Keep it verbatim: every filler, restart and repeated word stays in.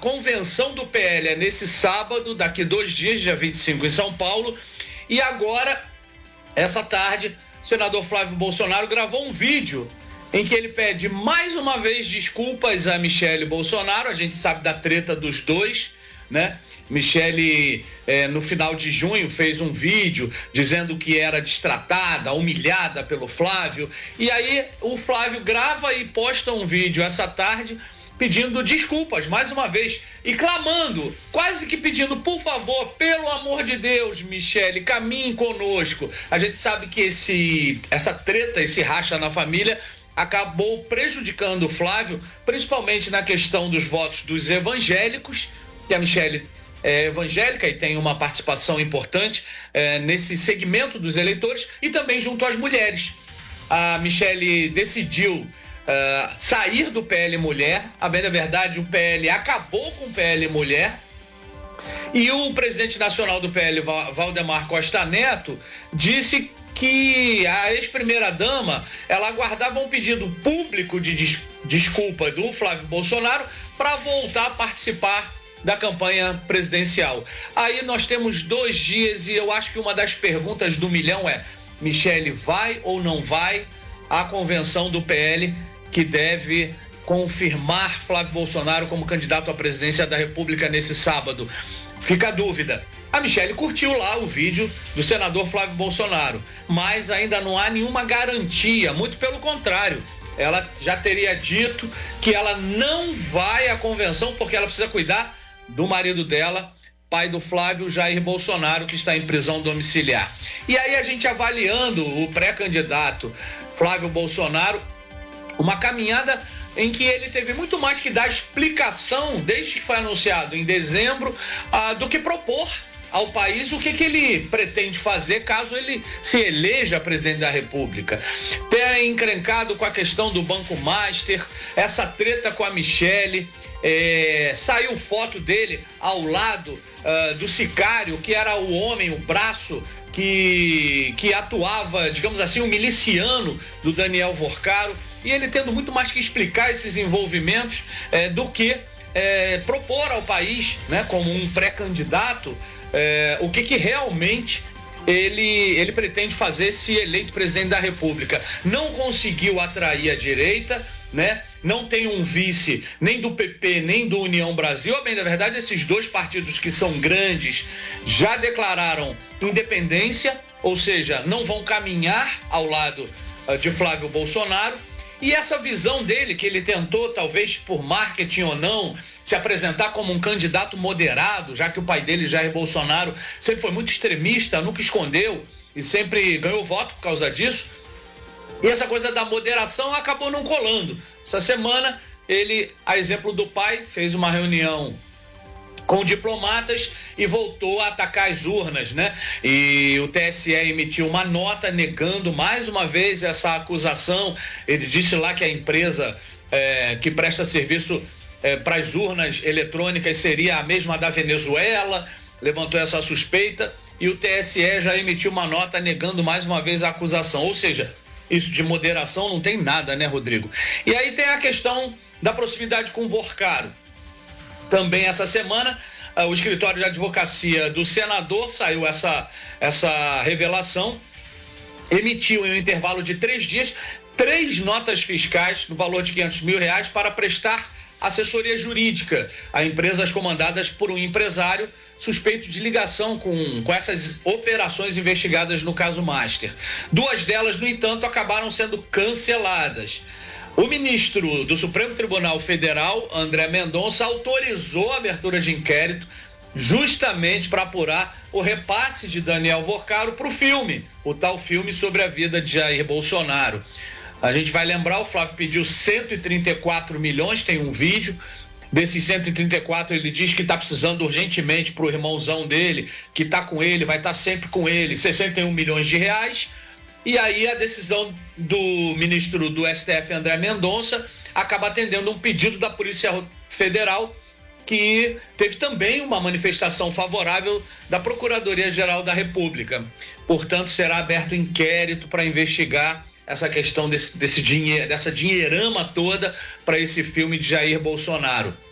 convenção do P L é nesse sábado, daqui dois dias, dia vinte e cinco, em São Paulo. E agora, essa tarde, o senador Flávio Bolsonaro gravou um vídeo em que ele pede mais uma vez desculpas a Michele Bolsonaro. A gente sabe da treta dos dois, né? Michele, eh, no final de junho, fez um vídeo dizendo que era destratada, humilhada pelo Flávio. E aí o Flávio grava e posta um vídeo essa tarde pedindo desculpas mais uma vez e clamando, quase que pedindo, por favor, pelo amor de Deus, Michele, caminhe conosco. A gente sabe que esse, essa treta, esse racha na família acabou prejudicando o Flávio, principalmente na questão dos votos dos evangélicos, que a Michele é evangélica e tem uma participação importante é, nesse segmento dos eleitores, e também junto às mulheres. A Michele decidiu uh, sair do P L Mulher. A bem da verdade, o P L acabou com o P L Mulher, e o presidente nacional do P L, Valdemar Costa Neto, disse que a ex-primeira-dama, ela aguardava um pedido público de des- desculpa do Flávio Bolsonaro para voltar a participar da campanha presidencial. Aí nós temos dois dias e eu acho que uma das perguntas do milhão é: Michele vai ou não vai à convenção do P L que deve confirmar Flávio Bolsonaro como candidato à presidência da República nesse sábado? Fica a dúvida. A Michele curtiu lá o vídeo do senador Flávio Bolsonaro, mas ainda não há nenhuma garantia, muito pelo contrário. Ela já teria dito que ela não vai à convenção porque ela precisa cuidar do marido dela, pai do Flávio, Jair Bolsonaro, que está em prisão domiciliar. E aí a gente avaliando o pré-candidato Flávio Bolsonaro, uma caminhada em que ele teve muito mais que dar explicação, desde que foi anunciado em dezembro, ah, do que propor ao país o que, que ele pretende fazer caso ele se eleja presidente da República. Ter encrencado com a questão do Banco Master, essa treta com a Michele, é, saiu foto dele ao lado uh, do sicário, que era o homem, o braço que, que atuava, digamos assim, um miliciano do Daniel Vorcaro, e ele tendo muito mais que explicar esses envolvimentos é, do que é, propor ao país, né, como um pré-candidato, É, o que, que realmente ele, ele pretende fazer se eleito presidente da República. Não conseguiu atrair a direita, né? Não tem um vice nem do P P nem do União Brasil. A bem da verdade, esses dois partidos que são grandes já declararam independência, ou seja, não vão caminhar ao lado uh, de Flávio Bolsonaro. E essa visão dele, que ele tentou, talvez por marketing ou não, se apresentar como um candidato moderado, já que o pai dele, Jair Bolsonaro, sempre foi muito extremista, nunca escondeu e sempre ganhou voto por causa disso. E essa coisa da moderação acabou não colando. Essa semana, ele, a exemplo do pai, fez uma reunião com diplomatas e voltou a atacar as urnas, né? E o T S E emitiu uma nota negando mais uma vez essa acusação. Ele disse lá que a empresa é, que presta serviço é, para as urnas eletrônicas seria a mesma da Venezuela, levantou essa suspeita, e o T S E já emitiu uma nota negando mais uma vez a acusação. Ou seja, isso de moderação não tem nada, né, Rodrigo? E aí tem a questão da proximidade com o Vorcaro. Também essa semana, uh, o escritório de advocacia do senador saiu essa, essa revelação, emitiu em um intervalo de três dias, três notas fiscais no valor de quinhentos mil reais para prestar assessoria jurídica a empresas comandadas por um empresário suspeito de ligação com, com essas operações investigadas no caso Master. Duas delas, no entanto, acabaram sendo canceladas. O ministro do Supremo Tribunal Federal, André Mendonça, autorizou a abertura de inquérito justamente para apurar o repasse de Daniel Vorcaro para o filme, o tal filme sobre a vida de Jair Bolsonaro. A gente vai lembrar, o Flávio pediu cento e trinta e quatro milhões, tem um vídeo. Desses cento e trinta e quatro, ele diz que está precisando urgentemente para o irmãozão dele, que está com ele, vai estar tá sempre com ele, sessenta e um milhões de reais. E aí a decisão do ministro do S T F, André Mendonça, acaba atendendo um pedido da Polícia Federal, que teve também uma manifestação favorável da Procuradoria-Geral da República. Portanto, será aberto inquérito para investigar essa questão desse, desse dinheiro, dessa dinheirama toda para esse filme de Jair Bolsonaro.